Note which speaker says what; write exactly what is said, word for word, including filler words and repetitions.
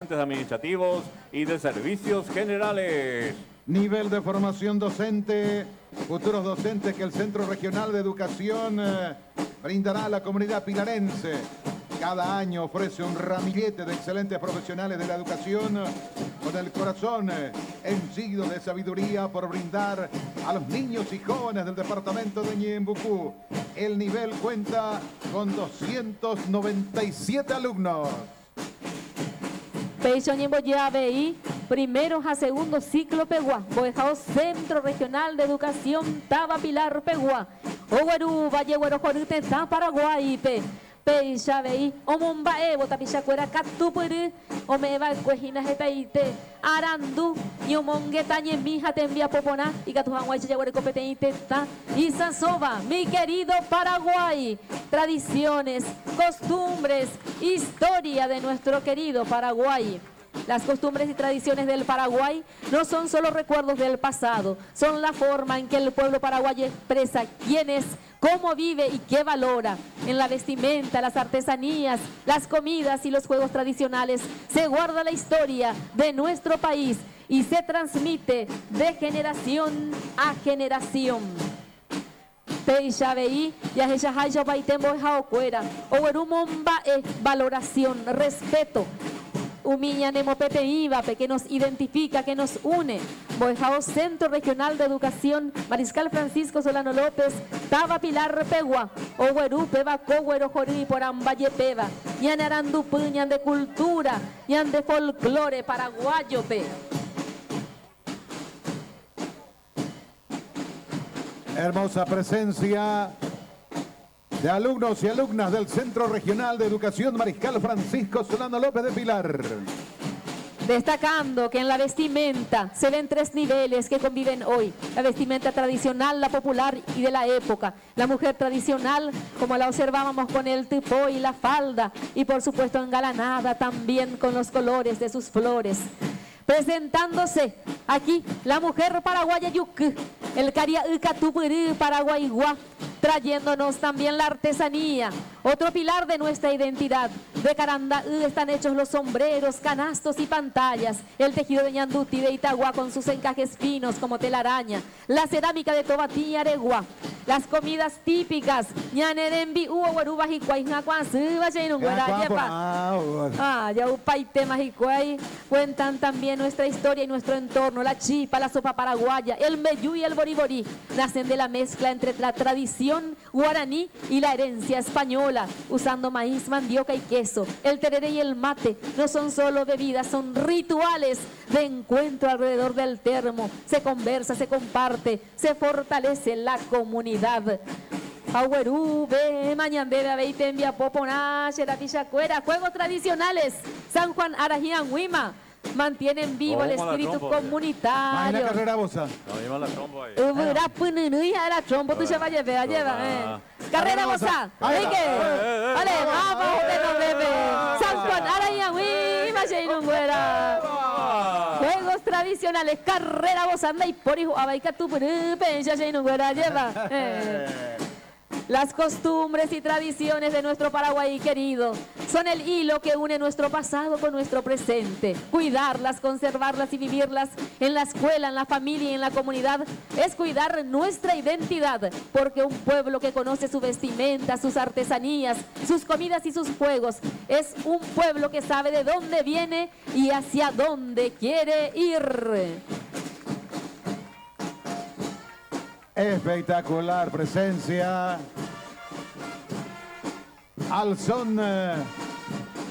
Speaker 1: trámites administrativos y de servicios generales.
Speaker 2: Nivel de formación docente, futuros docentes que el Centro Regional de Educación eh, brindará a la comunidad pilarense. Cada año ofrece un ramillete de excelentes profesionales de la educación con el corazón eh, henchido de sabiduría por brindar a los niños y jóvenes del departamento de Ñembucú. El nivel cuenta con doscientos noventa y siete alumnos.
Speaker 3: Peixo Ñemboyave, primero a segundo ciclo Pegua, Boejao Centro Regional de Educación Taba Pilar Pegua, Oguerú, Valle Guero Jorite, Paraguay, Pe. Peixavei, Omumbae, Botapichacuera, Catupuri, Omeva, Cuejina, Jetaite, Arandu, y Omongueta, Ñemija, te envía Popona, y Catujanguay, Chayaguare, Competente, y Sansoba, mi querido Paraguay. Tradiciones, costumbres, historia de nuestro querido Paraguay. Las costumbres y tradiciones del Paraguay no son solo recuerdos del pasado, son la forma en que el pueblo paraguayo expresa quién es, cómo vive y qué valora. En la vestimenta, las artesanías, las comidas y los juegos tradicionales se guarda la historia de nuestro país y se transmite de generación a generación. Peixavei, Yajechahayo Baitembo Jaocuera, Owerumomba es valoración, respeto. Humilla Nemopete Ibape, que nos identifica, que nos une. Boejao Centro Regional de Educación, Mariscal Francisco Solano López, Taba Pilar Pegua, Oguerú, Peba, Coguero, Jorí, Porambaye, Peba, Ñan Arandupu, Ñan de Cultura, Ñan de Folclore, Paraguayo, Pe.
Speaker 2: Hermosa presencia de alumnos y alumnas del Centro Regional de Educación Mariscal Francisco Solano López de Pilar.
Speaker 3: Destacando que en la vestimenta se ven tres niveles que conviven hoy. La vestimenta tradicional, la popular y de la época. La mujer tradicional, como la observábamos con el tipó y la falda, y por supuesto engalanada también con los colores de sus flores. Presentándose aquí la mujer paraguaya Yuc, el Caria Icatupuri Paraguayguá, trayéndonos también la artesanía, otro pilar de nuestra identidad. De Carandá están hechos los sombreros, canastos y pantallas, el tejido de Ñanduti de Itagua con sus encajes finos como telaraña, la cerámica de Tobatí y Aregua, las comidas típicas, Ñanerembi, Uoguaruba, Jicuay, Jacuanzuba, Ah, ya Upaite, Majicuay, cuentan también nuestra historia y nuestro entorno, la chipa, la sopa paraguaya, el meyú y el boriborí, nacen de la mezcla entre la tradición guaraní y la herencia española, usando maíz, mandioca y queso. El tereré y el mate no son solo bebidas, son rituales de encuentro alrededor del termo. Se conversa, se comparte, se fortalece la comunidad. Pauerú, Be, Mañandera, Beitembia, Poponá, Xerapichacuera, juegos tradicionales, San Juan, Arajian, Huima. Mantienen vivo el espíritu comunitario.
Speaker 2: La carrera bosa.
Speaker 1: No, lleva la trombo ahí.
Speaker 3: Ubura pununui la trombo tu se va a llevar, lleva. Carrera bosa. Venga. Vale, vamos, no bebe. San Juan, Arajian, Huima, Xeinunguera. Juegos tradicionales, carrera bosa, anda y por hijo, abaika tu pencha, Xeinunguera, lleva. Las costumbres y tradiciones de nuestro Paraguay querido son el hilo que une nuestro pasado con nuestro presente. Cuidarlas, conservarlas y vivirlas en la escuela, en la familia y en la comunidad es cuidar nuestra identidad, porque un pueblo que conoce su vestimenta, sus artesanías, sus comidas y sus juegos es un pueblo que sabe de dónde viene y hacia dónde quiere ir.
Speaker 2: Espectacular presencia al son